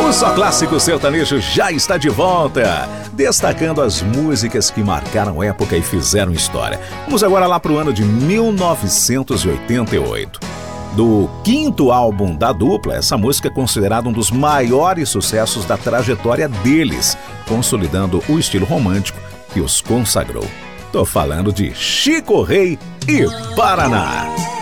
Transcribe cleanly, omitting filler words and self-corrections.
O Só Clássico Sertanejo já está de volta, destacando as músicas que marcaram época e fizeram história. Vamos agora lá para o ano de 1988. Do quinto álbum da dupla, essa música é considerada um dos maiores sucessos da trajetória deles, consolidando o estilo romântico que os consagrou. Tô falando de Chico Rei e Paraná.